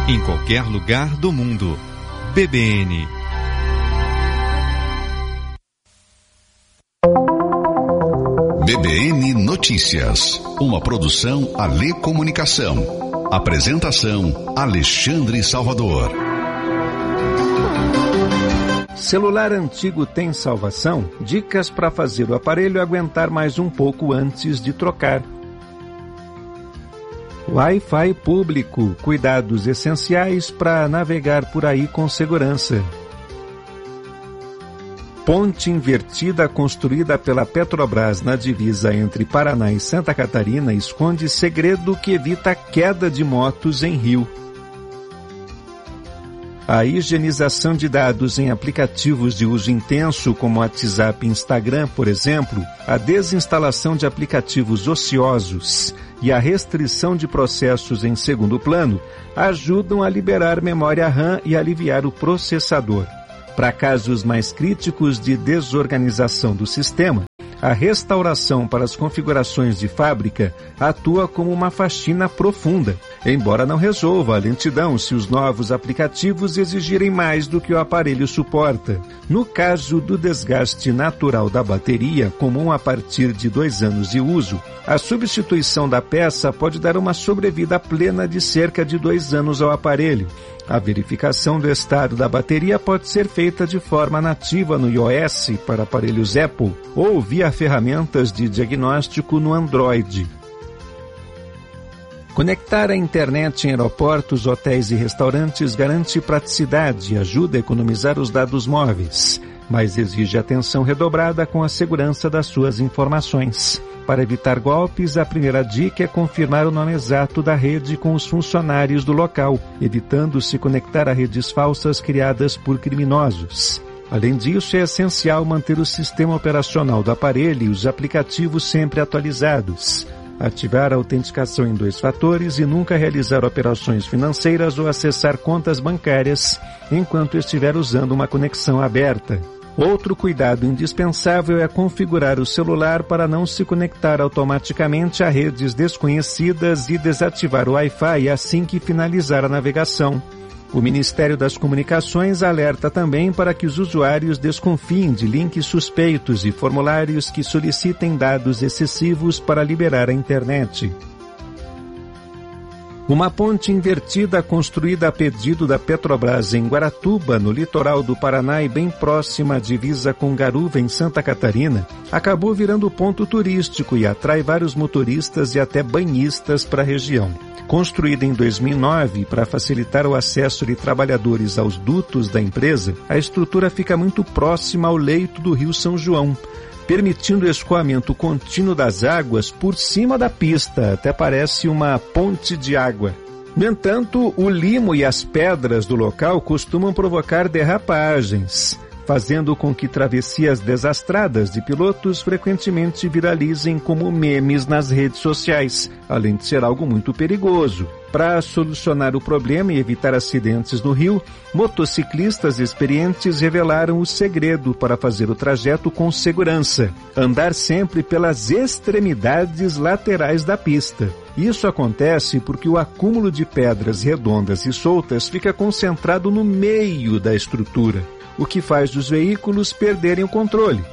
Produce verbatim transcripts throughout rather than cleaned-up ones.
em qualquer lugar do mundo. B B N. B B N Notícias, uma produção Alê Comunicação. Apresentação Alexandre Salvador. Celular antigo tem salvação? Dicas para fazer o aparelho aguentar mais um pouco antes de trocar. Wi-Fi público, cuidados essenciais para navegar por aí com segurança. Ponte invertida construída pela Petrobras na divisa entre Paraná e Santa Catarina esconde segredo que evita queda de motos em rio. A higienização de dados em aplicativos de uso intenso como WhatsApp e Instagram, por exemplo, a desinstalação de aplicativos ociosos e a restrição de processos em segundo plano ajudam a liberar memória RAM e aliviar o processador. Para casos mais críticos de desorganização do sistema, a restauração para as configurações de fábrica atua como uma faxina profunda, embora não resolva a lentidão se os novos aplicativos exigirem mais do que o aparelho suporta. No caso do desgaste natural da bateria, comum a partir de dois anos de uso, a substituição da peça pode dar uma sobrevida plena de cerca de dois anos ao aparelho. A verificação do estado da bateria pode ser feita de forma nativa no iOS para aparelhos Apple ou via ferramentas de diagnóstico no Android. Conectar a internet em aeroportos, hotéis e restaurantes garante praticidade e ajuda a economizar os dados móveis, mas exige atenção redobrada com a segurança das suas informações. Para evitar golpes, a primeira dica é confirmar o nome exato da rede com os funcionários do local, evitando se conectar a redes falsas criadas por criminosos. Além disso, é essencial manter o sistema operacional do aparelho e os aplicativos sempre atualizados. Ativar a autenticação em dois fatores e nunca realizar operações financeiras ou acessar contas bancárias enquanto estiver usando uma conexão aberta. Outro cuidado indispensável é configurar o celular para não se conectar automaticamente a redes desconhecidas e desativar o Wi-Fi assim que finalizar a navegação. O Ministério das Comunicações alerta também para que os usuários desconfiem de links suspeitos e formulários que solicitem dados excessivos para liberar a internet. Uma ponte invertida construída a pedido da Petrobras em Guaratuba, no litoral do Paraná e bem próxima à divisa com Garuva, em Santa Catarina, acabou virando ponto turístico e atrai vários motoristas e até banhistas para a região. Construída em dois mil e nove para facilitar o acesso de trabalhadores aos dutos da empresa, a estrutura fica muito próxima ao leito do Rio São João, permitindo o escoamento contínuo das águas por cima da pista, até parece uma ponte de água. No entanto, o limo e as pedras do local costumam provocar derrapagens, fazendo com que travessias desastradas de pilotos frequentemente viralizem como memes nas redes sociais, além de ser algo muito perigoso. Para solucionar o problema e evitar acidentes no rio, motociclistas experientes revelaram o segredo para fazer o trajeto com segurança: andar sempre pelas extremidades laterais da pista. Isso acontece porque o acúmulo de pedras redondas e soltas fica concentrado no meio da estrutura, o que faz os veículos perderem o controle.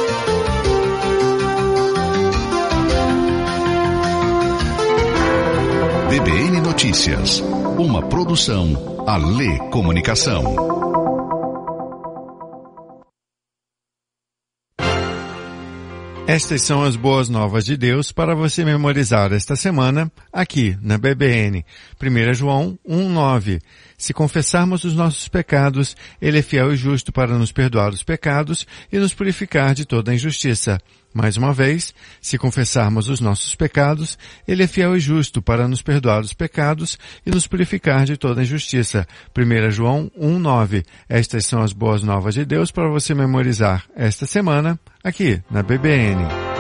B B N Notícias, uma produção Alê Comunicação. Estas são as boas novas de Deus para você memorizar esta semana aqui na B B N. primeiro João um, nove. Se confessarmos os nossos pecados, Ele é fiel e justo para nos perdoar os pecados e nos purificar de toda a injustiça. Mais uma vez, se confessarmos os nossos pecados, Ele é fiel e justo para nos perdoar os pecados e nos purificar de toda a injustiça. primeiro João um, nove. Estas são as boas novas de Deus para você memorizar esta semana aqui na B B N.